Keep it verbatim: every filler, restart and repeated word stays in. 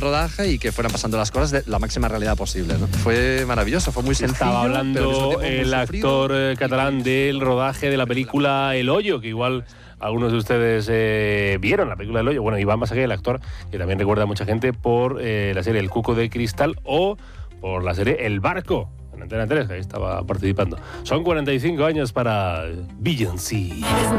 rodaje y que fueran pasando las cosas de la máxima realidad posible, ¿no? Fue maravilloso, fue muy sencillo. Estaba hablando pero al mismo tiempo muy el sufrido. actor eh, catalán del rodaje de la película El Hoyo, que igual algunos de ustedes eh, vieron la película El Hoyo. Bueno, Iván Basaguer, el actor, que también recuerda a mucha gente por eh, la serie El Cuco de Cristal o por la serie El Barco, en Antena tres, que ahí estaba participando. Son cuarenta y cinco años para Beyoncé.